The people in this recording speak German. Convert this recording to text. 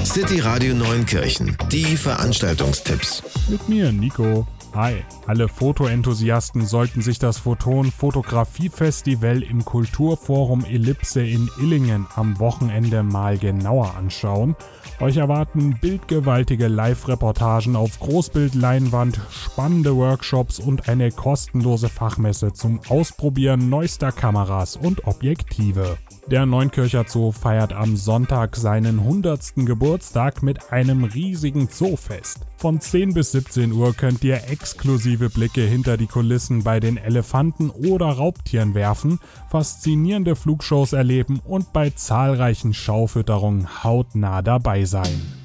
City Radio Neunkirchen, die Veranstaltungstipps. Mit mir, Nico. Hi. Alle Fotoenthusiasten sollten sich das Photon Fotografie-Festival im Kulturforum Ellipse in Illingen am Wochenende mal genauer anschauen. Euch erwarten bildgewaltige Live-Reportagen auf Großbildleinwand, spannende Workshops und eine kostenlose Fachmesse zum Ausprobieren neuester Kameras und Objektive. Der Neunkircher Zoo feiert am Sonntag seinen 100. Geburtstag mit einem riesigen Zoofest. Von 10 bis 17 Uhr könnt ihr exklusive Blicke hinter die Kulissen bei den Elefanten oder Raubtieren werfen, faszinierende Flugshows erleben und bei zahlreichen Schaufütterungen hautnah dabei sein.